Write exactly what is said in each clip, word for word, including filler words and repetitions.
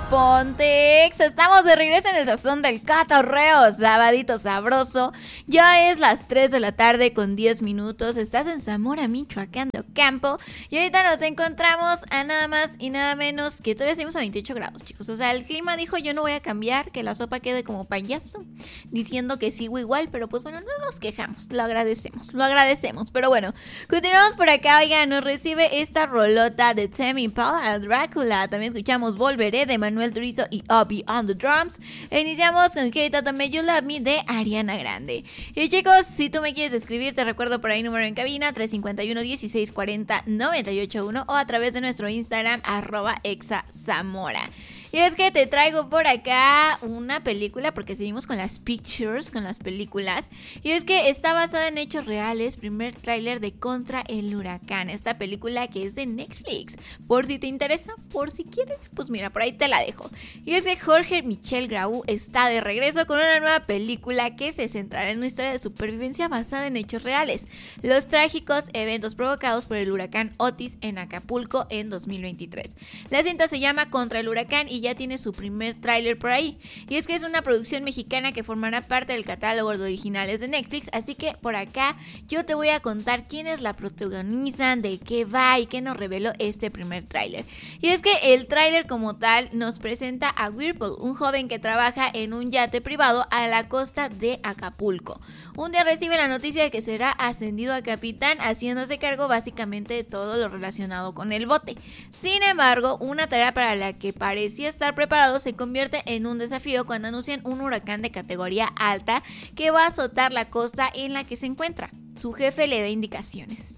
Pontex, estamos de regreso en el sazón del cotorreo, sabadito sabroso. Ya es las tres de la tarde con diez minutos. Estás en Zamora, Michoacán de Ocampo. Y ahorita nos encontramos a nada más y nada menos que todavía seguimos a veintiocho grados, chicos. O sea, el clima dijo: yo no voy a cambiar, que la sopa quede como payaso, diciendo que sigo igual. Pero pues bueno, no nos quejamos, lo agradecemos, lo agradecemos. Pero bueno, continuamos por acá. Oigan, nos recibe esta rolota de Tame Impala, Drácula. También escuchamos Volveré de Manuel Turizo y Obi on the drums. E iniciamos con Hey Tatame You Love Me de Ariana Grande. Y chicos, si tú me quieres escribir, te recuerdo por ahí número en cabina tres cinco uno, dieciséis cuarenta, noventa y ocho uno o a través de nuestro Instagram arroba exazamora. Y es que te traigo por acá una película, porque seguimos con las pictures, con las películas. Y es que está basada en hechos reales, primer tráiler de Contra el Huracán, esta película que es de Netflix. Por si te interesa, por si quieres, pues mira, por ahí te la dejo. Y es que Jorge Michel Grau está de regreso con una nueva película que se centrará en una historia de supervivencia basada en hechos reales, los trágicos eventos provocados por el huracán Otis en Acapulco en dos mil veintitrés. La cinta se llama Contra el Huracán y ya tiene su primer tráiler por ahí. Y es que es una producción mexicana que formará parte del catálogo de originales de Netflix, así que por acá yo te voy a contar quiénes la protagonizan, de qué va y qué nos reveló este primer tráiler. Y es que el tráiler como tal nos presenta a Whirlpool, un joven que trabaja en un yate privado a la costa de Acapulco. Un día recibe la noticia de que será ascendido a capitán, haciéndose cargo básicamente de todo lo relacionado con el bote. Sin embargo, una tarea para la que parecía estar preparado se convierte en un desafío cuando anuncian un huracán de categoría alta que va a azotar la costa en la que se encuentra. Su jefe le da indicaciones: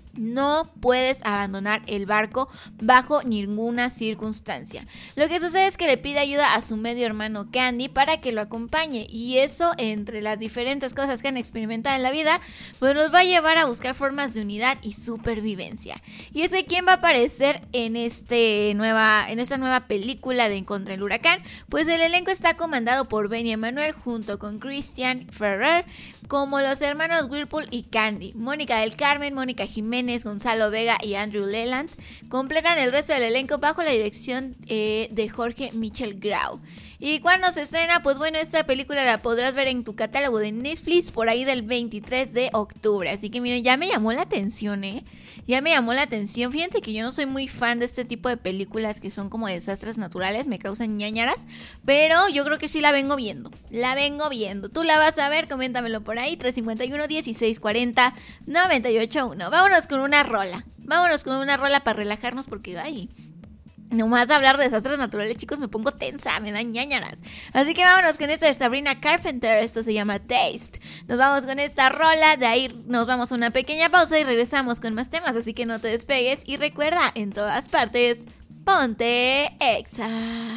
no puedes abandonar el barco bajo ninguna circunstancia. Lo que sucede es que le pide ayuda a su medio hermano Candy para que lo acompañe, y eso, entre las diferentes cosas que han experimentado en la vida, pues nos va a llevar a buscar formas de unidad y supervivencia. Y es que ¿quién va a aparecer en, este nueva, en esta nueva película de En Contra el Huracán? Pues el elenco está comandado por Benny Emanuel junto con Christian Ferrer como los hermanos Whirlpool y Candy. Mónica del Carmen, Mónica Jiménez, Gonzalo Vega y Andrew Leland completan el resto del elenco bajo la dirección eh, de Jorge Michel Grau. ¿Y cuándo se estrena? Pues bueno, esta película la podrás ver en tu catálogo de Netflix por ahí del veintitrés de octubre. Así que miren, ya me llamó la atención, ¿eh? Ya me llamó la atención. Fíjense que yo no soy muy fan de este tipo de películas que son como desastres naturales, me causan ñañaras, pero yo creo que sí la vengo viendo. La vengo viendo. ¿Tú la vas a ver? Coméntamelo por ahí, tres cinco uno, dieciséis cuarenta, noventa y ocho uno. Vámonos con una rola. Vámonos con una rola para relajarnos porque, ay, nomás hablar de desastres naturales, chicos, me pongo tensa, me dan ñañaras. Así que vámonos con esto de Sabrina Carpenter. Esto se llama Taste. Nos vamos con esta rola, de ahí nos vamos a una pequeña pausa y regresamos con más temas. Así que no te despegues y recuerda, en todas partes, ponte Exa.